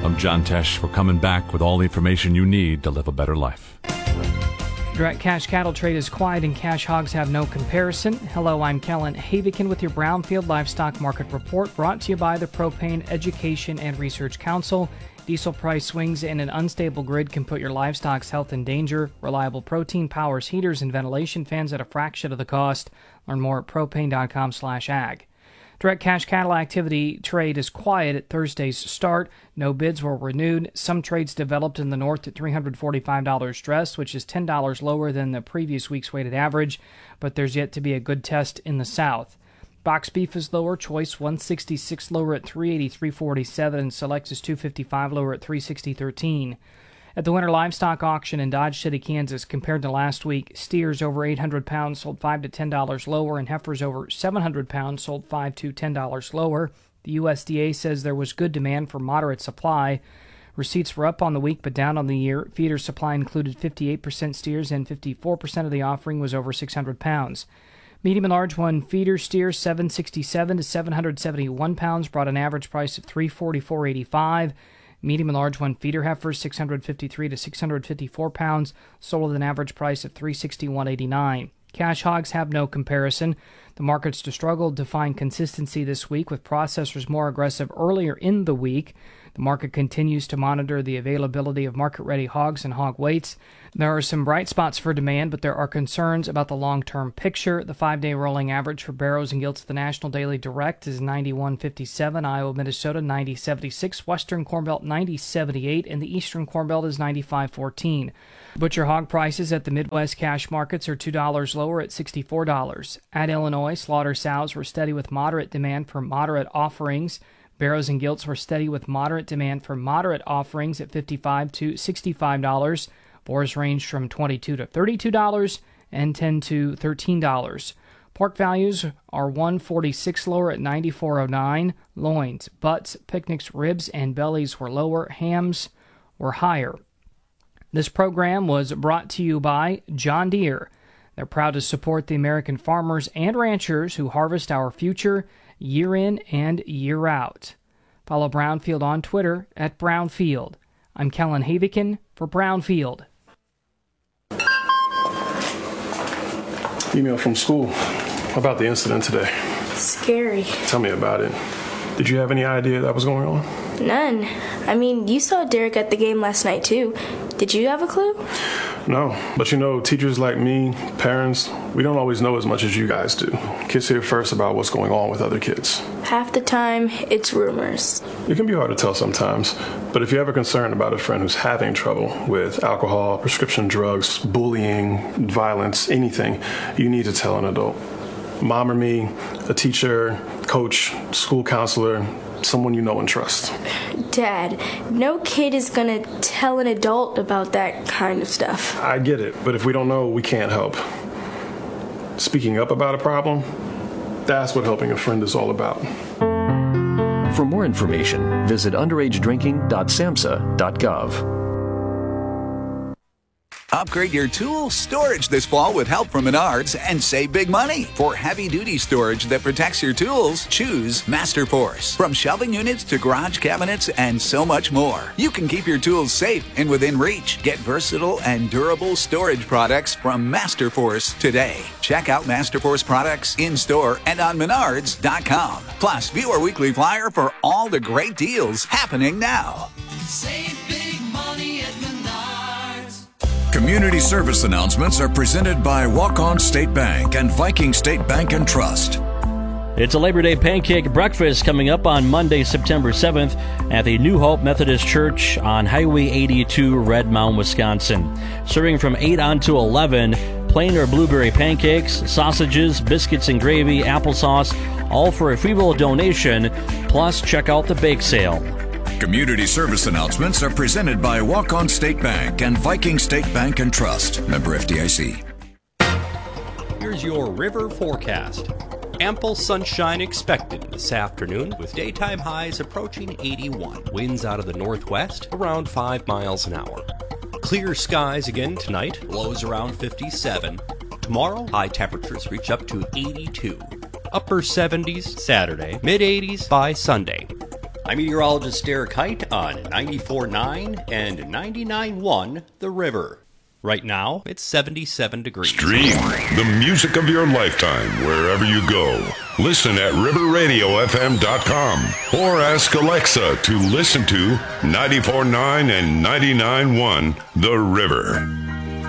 I'm John Tesh. We're coming back with all the information you need to live a better life. Direct cash cattle trade is quiet and cash hogs have no comparison. Hello, I'm Kellen Havikin with your Brownfield Livestock Market Report, brought to you by the Propane Education and Research Council. Diesel price swings in an unstable grid can put your livestock's health in danger. Reliable protein powers heaters and ventilation fans at a fraction of the cost. Learn more at propane.com/ag. Direct cash cattle activity trade is quiet at Thursday's start. No bids were renewed. Some trades developed in the north at $345 dress, which is $10 lower than the previous week's weighted average, but there's yet to be a good test in the south. Box beef is lower. Choice 166 lower at $383.47, and Select is $255 lower at $360.13. At the winter livestock auction in Dodge City, Kansas, compared to last week, steers over 800 pounds sold $5 to $10 lower, and heifers over 700 pounds sold $5 to $10 lower. The USDA says there was good demand for moderate supply. Receipts were up on the week but down on the year. Feeder supply included 58% steers, and 54% of the offering was over 600 pounds. Medium and large one feeder steers 767 to 771 pounds brought an average price of $344.85. Medium and large one feeder heifers 653 to 654 pounds sold at an average price of $361.89. Cash hogs have no comparison. The markets struggled to find consistency this week, with processors more aggressive earlier in the week. The market continues to monitor the availability of market-ready hogs and hog weights. There are some bright spots for demand, but there are concerns about the long-term picture. The 5-day rolling average for barrows and gilts at the National Daily Direct is 91.57, Iowa, Minnesota 90.76, Western Corn Belt 90.78, and the Eastern Corn Belt is 95.14. Butcher hog prices at the Midwest cash markets are $2 lower at $64. At Illinois, slaughter sows were steady with moderate demand for moderate offerings. Barrows and gilts were steady with moderate demand for moderate offerings at $55 to $65. Boars ranged from $22 to $32 and $10 to $13. Pork values are $146 lower at $94.09. Loins, butts, picnics, ribs, and bellies were lower. Hams were higher. This program was brought to you by John Deere. They're proud to support the American farmers and ranchers who harvest our future year in and year out. Follow Brownfield on Twitter at Brownfield. I'm Kellen Havikin for Brownfield. Email from school about the incident today. Scary. Tell me about it. Did you have any idea that was going on? None. I mean, you saw Derek at the game last night, too. Did you have a clue? No, but you know, teachers like me, parents, we don't always know as much as you guys do. Kids hear first about what's going on with other kids. Half the time, it's rumors. It can be hard to tell sometimes, but if you're ever concerned about a friend who's having trouble with alcohol, prescription drugs, bullying, violence, anything, you need to tell an adult. Mom or me, a teacher, coach, school counselor, someone you know and trust. Dad, no kid is gonna tell an adult about that kind of stuff. I get it, but if we don't know, we can't help. Speaking up about a problem, that's what helping a friend is all about. For more information, visit underagedrinking.samhsa.gov. Upgrade your tool storage this fall with help from Menards and save big money. For heavy-duty storage that protects your tools, choose MasterForce. From shelving units to garage cabinets and so much more, you can keep your tools safe and within reach. Get versatile and durable storage products from MasterForce today. Check out MasterForce products in-store and on Menards.com. Plus, view our weekly flyer for all the great deals happening now. Save big money at Menards. Community service announcements are presented by Walk-On State Bank and Viking State Bank and Trust. It's a Labor Day pancake breakfast coming up on Monday, September 7th at the New Hope Methodist Church on Highway 82, Red Mound, Wisconsin. Serving from 8 on to 11, plain or blueberry pancakes, sausages, biscuits and gravy, applesauce, all for a free will donation. Plus, check out the bake sale. Community service announcements are presented by Walk-On State Bank and Viking State Bank and Trust. Member FDIC. Here's your river forecast. Ample sunshine expected this afternoon with daytime highs approaching 81. Winds out of the northwest around 5 miles an hour. Clear skies again tonight, lows around 57. Tomorrow, high temperatures reach up to 82. Upper 70s Saturday, mid 80s by Sunday. I'm meteorologist Derek Height on 94.9 and 99.1 The River. Right now, it's 77 degrees. Stream the music of your lifetime wherever you go. Listen at riverradiofm.com or ask Alexa to listen to 94.9 and 99.1 The River.